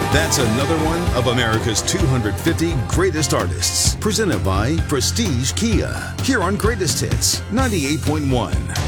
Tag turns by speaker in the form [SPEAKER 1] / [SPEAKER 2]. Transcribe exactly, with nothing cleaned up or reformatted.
[SPEAKER 1] That's another one of America's two hundred fifty greatest artists. Presented by Prestige Kia. Here on Greatest Hits ninety-eight point one.